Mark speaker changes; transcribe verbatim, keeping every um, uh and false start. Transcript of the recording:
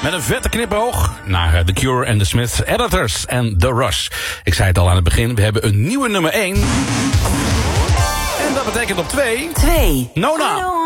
Speaker 1: Met een vette knipoog naar The Cure en The Smiths, Editors en The Rush. Ik zei het al aan het begin, we hebben een nieuwe nummer één. En dat betekent op twee...
Speaker 2: twee.
Speaker 1: Nona.